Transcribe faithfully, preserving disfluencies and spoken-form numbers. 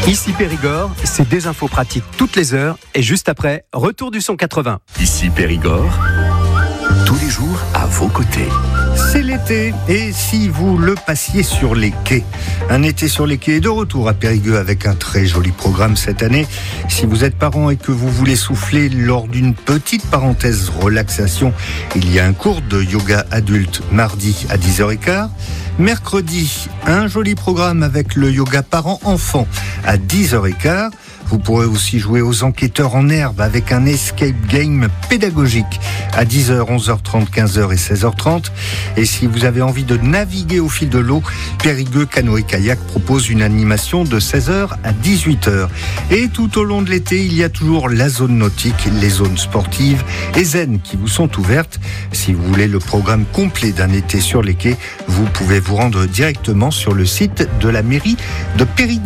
Ici Périgord, c'est des infos pratiques toutes les heures et juste après, retour du son quatre-vingts. Ici Périgord, tous les jours à vos côtés. C'est l'été, et si vous le passiez sur les quais? Un été sur les quais est de retour à Périgueux avec un très joli programme cette année. Si vous êtes parent et que vous voulez souffler lors d'une petite parenthèse relaxation, il y a un cours de yoga adulte mardi à dix heures quinze. Mercredi, un joli programme avec le yoga parent-enfant à dix heures quinze. Vous pourrez aussi jouer aux enquêteurs en herbe avec un escape game pédagogique à dix heures, onze heures trente, quinze heures et seize heures trente. Et si vous avez envie de naviguer au fil de l'eau, Périgueux Canoë-Kayak propose une animation de seize heures à dix-huit heures. Et tout au long de l'été, il y a toujours la zone nautique, les zones sportives et zen qui vous sont ouvertes. Si vous voulez le programme complet d'un été sur les quais, vous pouvez vous rendre directement sur le site de la mairie de Périgueux.